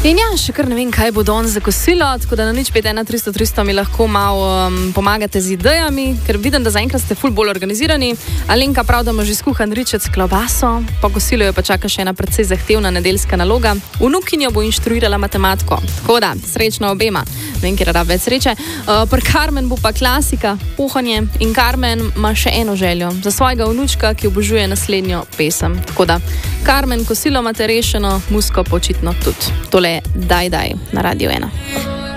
In ja, še kar ne vem, kaj bo danes za kosilo, tako da na 051 300 mi lahko malo pomagate z idejami, ker vidim, da zaenkrat ste ful bolj organizirani. Alenka prav, da ima že skuhan ričet s klobaso, po kosilu jo pa čaka še ena precej zahtevna nedeljska naloga. Vnukinjo bo inštruirala matematiko, tako da srečno obema. Vem, kjer rab več sreče. Pri Carmen bo pa klasika, kuhanje, in Carmen ima še eno željo za svojega vnučka, ki obožuje naslednjo pesem. Tako da, Carmen, kosilo imate rešeno, musko počitno tudi. Tole Daj na Radio 1.